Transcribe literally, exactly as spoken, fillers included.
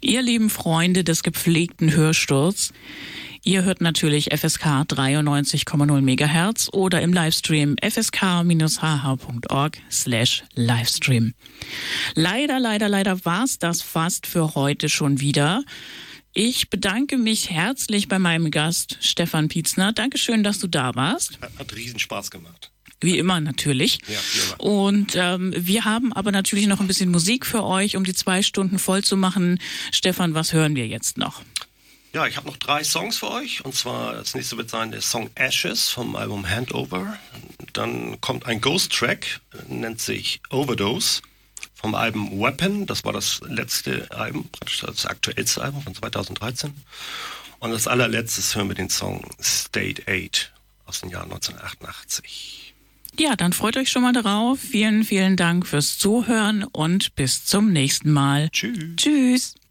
Ihr lieben Freunde des gepflegten Hörsturz, ihr hört natürlich F S K dreiundneunzig Komma null Megahertz oder im Livestream f s k dash h h punkt org slash Livestream. Leider, leider, leider war's das fast für heute schon wieder. Ich bedanke mich herzlich bei meinem Gast Stefan Pietzner. Dankeschön, dass du da warst. Hat, hat riesen Spaß gemacht. Wie immer natürlich. Ja, wie immer. Und ähm, wir haben aber natürlich noch ein bisschen Musik für euch, um die zwei Stunden voll zu machen. Stefan, was hören wir jetzt noch? Ja, ich habe noch drei Songs für euch. Und zwar, das nächste wird sein der Song Ashes vom Album Handover. Dann kommt ein Ghost-Track, nennt sich Overdose, vom Album Weapon. Das war das letzte Album, praktisch das aktuellste Album von zweitausenddreizehn. Und als allerletztes hören wir den Song State Aid aus dem Jahr neunzehnhundertachtundachtzig. Ja, dann freut euch schon mal darauf. Vielen, vielen Dank fürs Zuhören und bis zum nächsten Mal. Tschüss. Tschüss.